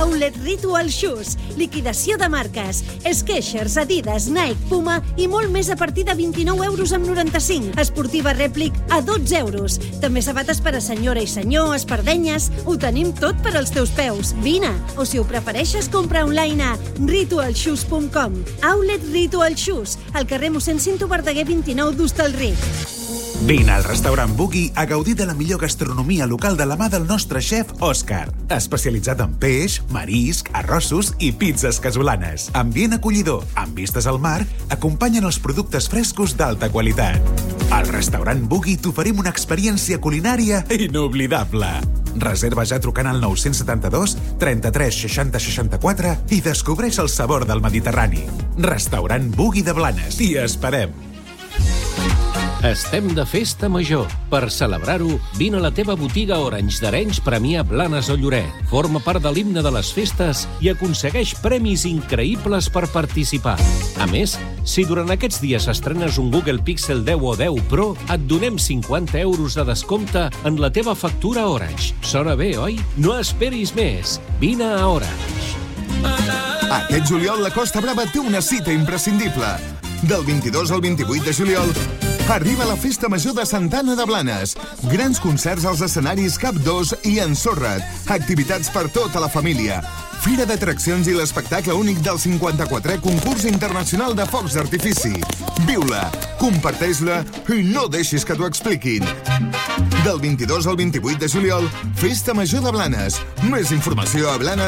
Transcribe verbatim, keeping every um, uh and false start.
Outlet Ritual Shoes. Liquidació de marques. Skechers, Adidas, Nike, Puma i molt més a partir de vint-i-nou euros amb noranta-cinc. Esportiva Replic a dotze euros. També sabates per a senyora i senyor, espardenyes. Ho tenim tot per als teus peus. Vine! O si ho prefereixes, compra online a ritual shoes punt com. Outlet Ritual Shoes, al carrer mossèn Cinto Verdaguer vint-i-nou d'Hostalric. Vine al restaurant Bugui a gaudir de la millor gastronomia local de la mà del nostre xef Òscar, especialitzat en peix, marisc, arrossos i pizzas casolanes. Ambient acollidor, amb vistes al mar, acompanyen els productes frescos d'alta qualitat. Al restaurant Bugui t'oferim una experiència culinària inoblidable. Reserva ja trucant al nou set dos, trenta-tres, seixanta, seixanta-quatre i descobreix el sabor del Mediterrani. Restaurant Bugui de Blanes. T'hi esperem. Estem de festa major. Per celebrar-ho, vine a la teva botiga Orange d'Arenys Premià Blanes o Lloret. Forma part de l'himne de les festes i aconsegueix premis increïbles per participar. A més, si durant aquests dies estrenes un Google Pixel deu o deu Pro, et donem cinquanta euros de descompte en la teva factura Orange. Sona bé, oi? No esperis més. Vine a Orange. Aquest juliol la Costa Brava té una cita imprescindible. Del vint-i-dos al vint-i-vuit de juliol arriba la Festa Major de Santa Anna de Blanes. Grans concerts als escenaris Cap dos i Ensorra't. Activitats per tota la família. Fira d'atraccions i l'espectacle únic del cinquanta-quatrè Concurs Internacional de Focs d'Artifici. Viu-la, comparteix-la i no deixis que t'ho expliquin. Del vint-i-dos al vint-i-vuit de juliol, Festa Major de Blanes. Més informació a Blanes.